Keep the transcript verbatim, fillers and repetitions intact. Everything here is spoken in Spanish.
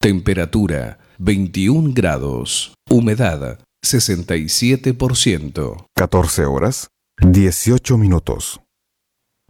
Temperatura veintiún grados. Humedad sesenta y siete por ciento. catorce horas, dieciocho minutos.